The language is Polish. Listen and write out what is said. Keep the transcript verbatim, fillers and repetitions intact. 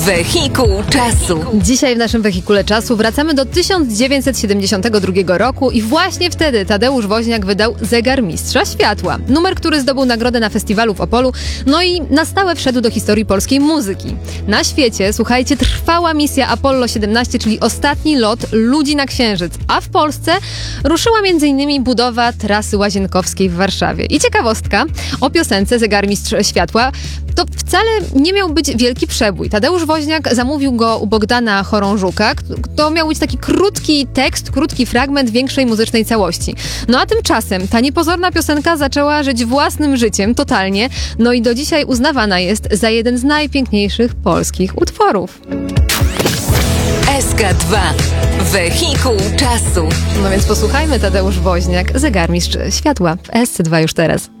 Wehikuł czasu. Dzisiaj w naszym Wehikule Czasu wracamy do tysiąc dziewięćset siedemdziesiątego drugiego roku i właśnie wtedy Tadeusz Woźniak wydał Zegar Mistrza Światła. Numer, który zdobył nagrodę na festiwalu w Opolu, no i na stałe wszedł do historii polskiej muzyki. Na świecie, słuchajcie, trwała misja Apollo siedemnaście, czyli ostatni lot ludzi na Księżyc, a w Polsce ruszyła m.in. budowa trasy łazienkowskiej w Warszawie. I ciekawostka o piosence Zegar Mistrz Światła, to wcale nie miał być wielki przebój. Tadeusz Woźniak zamówił go u Bogdana Chorążuka. To miał być taki krótki tekst, krótki fragment większej muzycznej całości. No a tymczasem ta niepozorna piosenka zaczęła żyć własnym życiem totalnie, no i do dzisiaj uznawana jest za jeden z najpiękniejszych polskich utworów. S K dwa. Wehikuł czasu. No więc posłuchajmy Tadeusz Woźniak, Zegarmistrz Światła w S C dwa już teraz.